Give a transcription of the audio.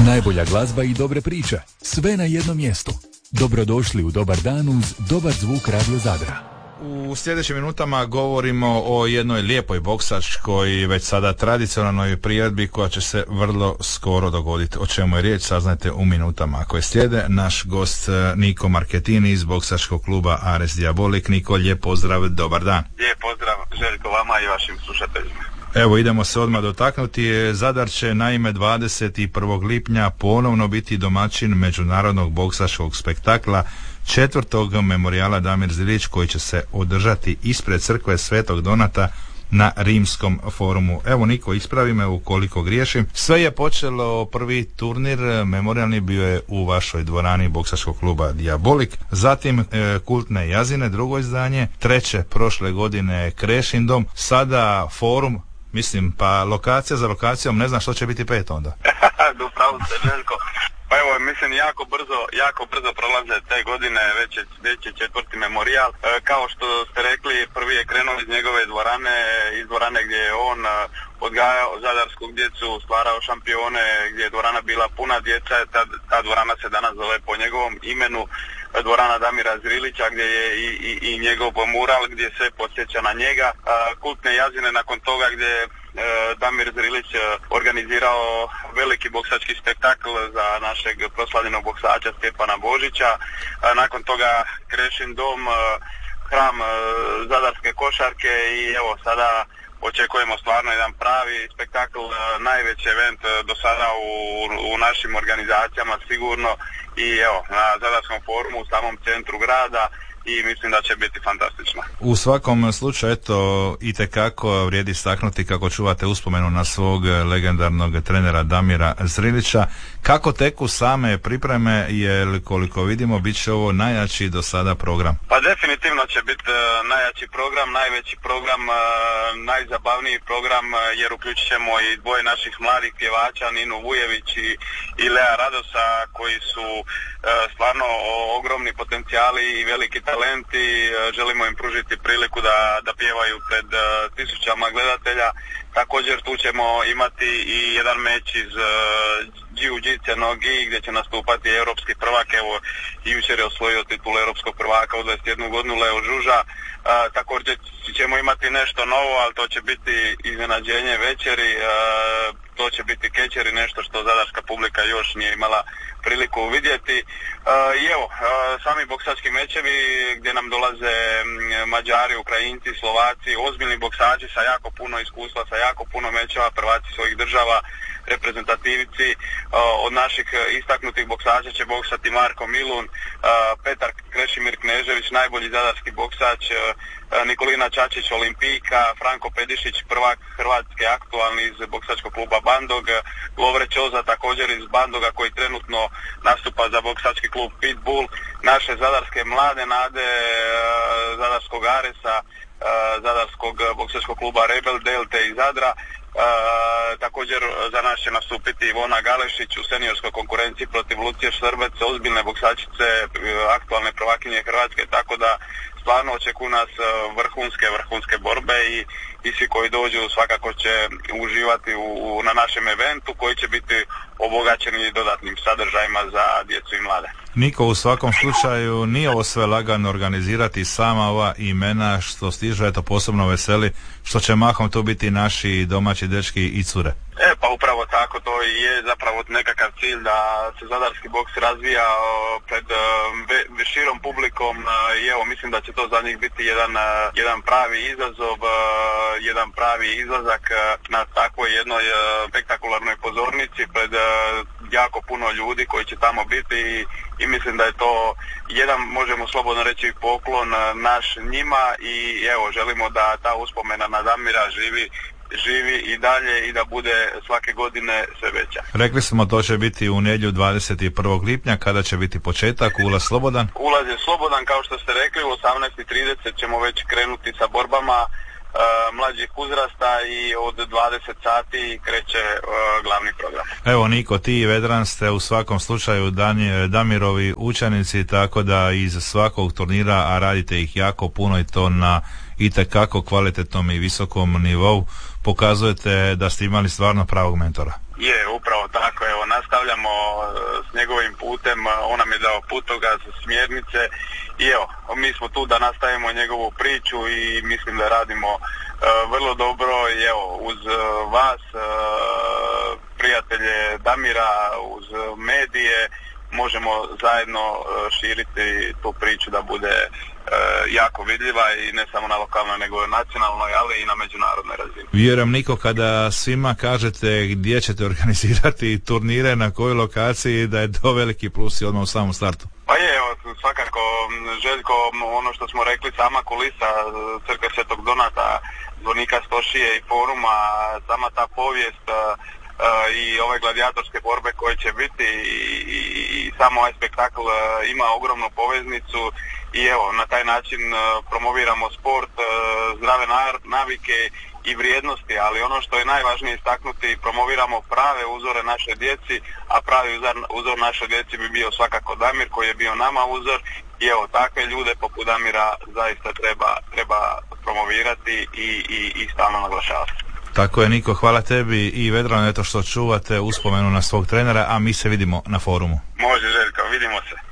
Najbolja glazba i dobre priče, sve na jednom mjestu. Dobrodošli u Dobar dan uz Dobar zvuk Radio Zadra. U sljedećim minutama govorimo o jednoj lijepoj boksačkoj, već sada tradicionalnoj priredbi koja će se vrlo skoro dogoditi. O čemu je riječ saznajte u minutama koje slijede. Naš gost Niko Marketini iz boksačkog kluba Ares Diabolik. Niko, lijep pozdrav, dobar dan. Lijep pozdrav, Željko, vama i vašim slušateljima. Evo, idemo se odmah dotaknuti. Zadar će naime 21. lipnja ponovno biti domaćin međunarodnog boksačkog spektakla 4. memorijala Damir Zrilić, koji će se održati ispred crkve Svetog Donata na Rimskom forumu. Evo, Niko, ispravi me ukoliko griješim. Sve je počelo, prvi turnir memorijalni bio je u vašoj dvorani boksačkog kluba Diabolik, zatim Kultne jazine, drugo izdanje, treće prošle godine Krešindom, sada forum. Mislim, pa lokacija za lokacijom, ne znam što će biti pet onda. Upravo se, Željko. Pa evo, mislim, jako brzo prolaze te godine, već je 4. memorijal. Kao što ste rekli, prvi je krenuo iz njegove dvorane, iz dvorane gdje je on odgajao zadarskog djecu, stvarao šampione, gdje je dvorana bila puna djeca. Ta dvorana se danas zove po njegovom imenu, dvorana Damira Zrilića, gdje je i njegov mural gdje se podsjeća na njega. Kultne jazine nakon toga, gdje je Damir Zrilić organizirao veliki boksački spektakl za našeg proslavljenog boksača Stjepana Božića. Nakon toga Krešin dom, hram zadarske košarke i evo sada očekujemo stvarno jedan pravi spektakl, najveći event do sada u našim organizacijama sigurno i evo na Zadarskom forumu u samom centru grada i mislim da će biti fantastično. U svakom slučaju, eto, itekako vrijedi istaknuti kako čuvate uspomenu na svog legendarnog trenera Damira Zrilića. Kako teku same pripreme, jer koliko vidimo bit će ovo najjači do sada program? Pa definitivno će biti najjači program, najveći program, najzabavniji program, jer uključit ćemo i dvoje naših mladih pjevača, Ninu Vujević i Lea Radosa, koji su stvarno ogromni potencijali i veliki talenti. Želimo im pružiti priliku da pjevaju pred tisućama gledatelja. Također tu ćemo imati i jedan meč iz Jiu-Jitsu nogi gdje će nastupati europski prvak. Evo, jučer je osvojio titulu europskog prvaka u 21 godinu Leo Žuža. Također ćemo imati nešto novo, ali to će biti iznenađenje večeri. To će biti kečeri, nešto što zadarska publika još nije imala priliku vidjeti. I evo, sami boksački mečevi gdje nam dolaze Mađari, Ukrajinci, Slovaci, ozbiljni boksači sa jako puno iskustva, sa jako puno mečeva, prvaci svojih država, reprezentativci. Od naših istaknutih boksača će boksati Marko Milun, Petar Krešimir Knežević, najbolji zadarski boksač, Nikolina Čačić Olimpijka, Franko Pedišić, prvak Hrvatske aktualni iz boksačkog kluba Bandog, Lovre Čoza također iz Bandoga koji trenutno nastupa za boksački klub Pitbull, naše zadarske mlade nade zadarskog Aresa, zadarskog boksačkog kluba Rebel Delte iz Zadra. Također za nas će nastupiti Ivona Galešić u seniorskoj konkurenciji protiv Lucije Šrbec, ozbiljne boksačice, aktualne prvakinje Hrvatske, tako da stvarno očekuju nas vrhunske borbe i svi koji dođu svakako će uživati na našem eventu koji će biti obogaćeni dodatnim sadržajima za djecu i mlade. Niko, u svakom slučaju nije ovo sve lagano organizirati, sama ova imena što stižu, eto, posebno veseli što će mahom to biti naši domaći dečki i cure. Pa upravo tako, to i je zapravo nekakav cilj da se zadarski boks razvija pred širom publikom i evo, mislim da će to za njih biti jedan pravi izazov, jedan pravi izlazak na takvoj jednoj spektakularnoj pozornici pred jako puno ljudi koji će tamo biti i mislim da je to jedan, možemo slobodno reći, poklon naš njima i evo, želimo da ta uspomena na Damira živi i dalje i da bude svake godine sve veća. Rekli smo, to će biti u nedjelju 21. lipnja, kada će biti početak, ulaz slobodan? Ulaz je slobodan, kao što ste rekli, u 18:30 ćemo već krenuti sa borbama mlađih uzrasta i od 20 sati kreće glavni program. Evo, Niko, ti i Vedran ste u svakom slučaju Damirovi učenici, tako da iz svakog turnira, a radite ih jako puno i to na itekako kvalitetnom i visokom nivou, pokazujete da ste imali stvarno pravog mentora. Je, upravo tako, evo, nastavljamo s njegovim putem, on nam je dao putokaz, smjernice i evo, mi smo tu da nastavimo njegovu priču i mislim da radimo vrlo dobro i evo, uz vas, prijatelje Damira, uz medije, možemo zajedno širiti tu priču da bude jako vidljiva i ne samo na lokalnoj nego nacionalnoj, ali i na međunarodnoj razini. Vjerujem, Niko, kada svima kažete gdje ćete organizirati turnire, na kojoj lokaciji, da je to veliki plus i odmah u samom startu. Pa je, evo, svakako, Željko, ono što smo rekli, sama kulisa Crkve Svetog Donata, zvonika Stošije i foruma, sama ta povijest i ove gladijatorske borbe koje će biti i samo ovaj spektakl ima ogromnu poveznicu i evo, na taj način promoviramo sport, zdrave navike i vrijednosti, ali ono što je najvažnije istaknuti, promoviramo prave uzore naše djeci, a pravi uzor naše djeci bi bio svakako Damir koji je bio nama uzor i evo, takve ljude poput Damira zaista treba promovirati i stalno naglašavati. Tako je, Niko, hvala tebi i Vedrano, eto što čuvate uspomenu na svog trenera, a mi se vidimo na forumu. Može, Željko, vidimo se.